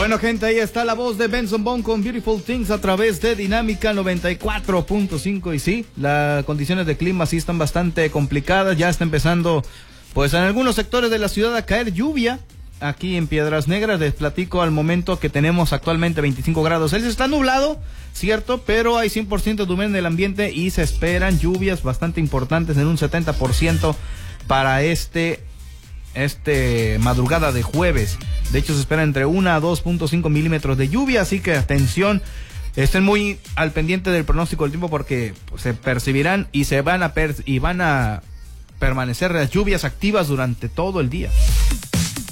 Bueno, gente, ahí está la voz de Benson Boone con Beautiful Things a través de Dinámica 94.5. Y sí, las condiciones de clima sí están bastante complicadas. Ya está empezando, pues en algunos sectores de la ciudad a caer lluvia. Aquí en Piedras Negras les platico al momento que tenemos actualmente 25 grados Celsius. Está nublado, cierto, pero hay 100% de humedad en el ambiente y se esperan lluvias bastante importantes en un 70% para madrugada de jueves. De hecho, se espera entre 1 a 2.5 milímetros de lluvia, así que atención, estén muy al pendiente del pronóstico del tiempo porque pues, se percibirán y van a permanecer las lluvias activas durante todo el día.